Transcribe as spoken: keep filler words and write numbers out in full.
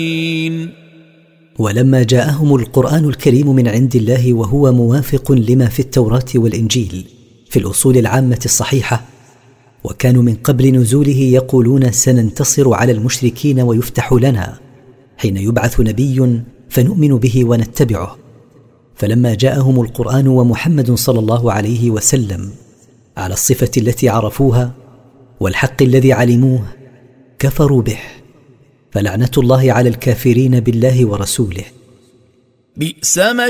ولما جاءهم القرآن الكريم من عند الله وهو موافق لما في التوراة والإنجيل في الأصول العامة الصحيحة، وكانوا من قبل نزوله يقولون سننتصر على المشركين ويفتح لنا حين يبعث نبي فنؤمن به ونتبعه، فلما جاءهم القرآن ومحمد صلى الله عليه وسلم على الصفة التي عرفوها والحق الذي علموه كفروا به، فلعنة الله على الكافرين بالله ورسوله. بئس ما